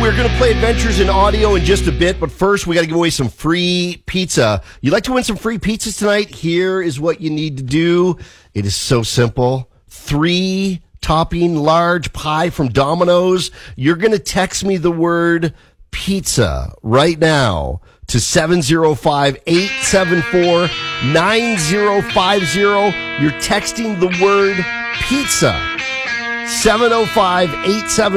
we're going to play Adventures in Audio in just a bit, but first we got to give away some free pizza. You'd like to win some free pizzas tonight? Here is what you need to do. It is so simple. 3-topping large pie from Domino's. You're going to text me the word pizza right now to 705-874-9050. You're texting the word pizza. 705-874